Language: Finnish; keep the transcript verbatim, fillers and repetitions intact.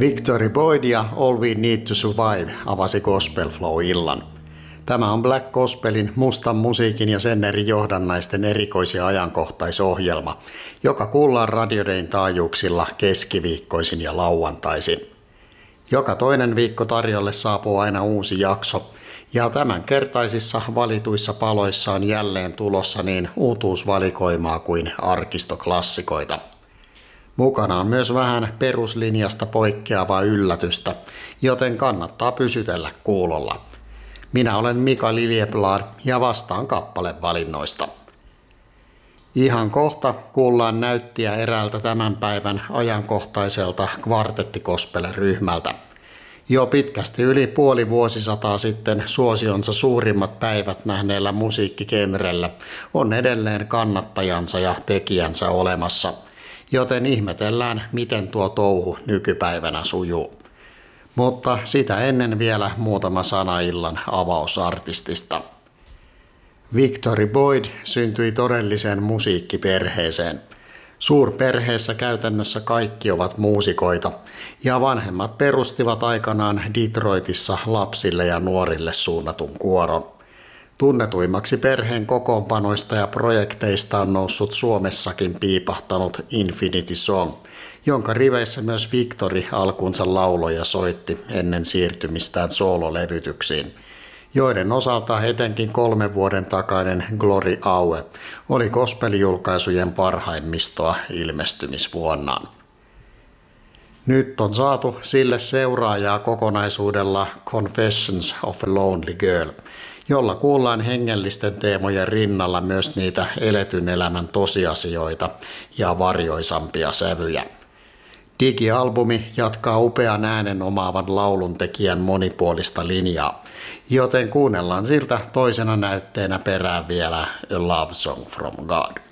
Victory Boyd ja All We Need to Survive avasi Gospel Flow-illan. Tämä on Black Gospelin, mustan musiikin ja sen eri johdannaisten erikois- ja ajankohtaisohjelma, joka kuullaan radiodein taajuuksilla keskiviikkoisin ja lauantaisin. Joka toinen viikko tarjolle saapuu aina uusi jakso, ja tämänkertaisissa valituissa paloissa on jälleen tulossa niin uutuusvalikoimaa kuin arkistoklassikoita. Mukana on myös vähän peruslinjasta poikkeavaa yllätystä, joten kannattaa pysytellä kuulolla. Minä olen Mika Liljeblad ja vastaan kappalevalinnoista. Ihan kohta kuullaan näyttiä eräältä tämän päivän ajankohtaiselta kvartettikospel-ryhmältä. Jo pitkästi yli puoli vuosisataa sitten suosionsa suurimmat päivät nähneellä musiikkigenrellä on edelleen kannattajansa ja tekijänsä olemassa, joten ihmetellään, miten tuo touhu nykypäivänä sujuu. Mutta sitä ennen vielä muutama sana illan avausartistista. Victory Boyd syntyi todelliseen musiikkiperheeseen. Suurperheessä käytännössä kaikki ovat muusikoita, ja vanhemmat perustivat aikanaan Detroitissa lapsille ja nuorille suunnatun kuoron. Tunnetuimmaksi perheen kokoonpanoista ja projekteista on noussut Suomessakin piipahtanut Infinity Song, jonka riveissä myös Victory alkunsa lauloja soitti ennen siirtymistään soololevytyksiin, joiden osalta etenkin kolmen vuoden takainen Glory Hour oli gospel-julkaisujen parhaimmistoa ilmestymisvuonnaan. Nyt on saatu sille seuraajaa kokonaisuudella Confessions of a Lonely Girl, jolla kuullaan hengellisten teemojen rinnalla myös niitä eletyn elämän tosiasioita ja varjoisampia sävyjä. Digialbumi jatkaa upean äänen omaavan lauluntekijän monipuolista linjaa, joten kuunnellaan siltä toisena näytteenä perään vielä A Love Song from God.